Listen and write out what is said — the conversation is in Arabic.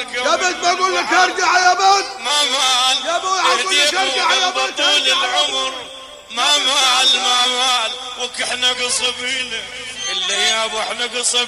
يا بنت بقول لك ارجع يا بنت. ما مال يا ابوي اقول لك ارجع يا بنت. طول العمر ما مال وك احنا قصبيله اللي يا ابو احنا قصب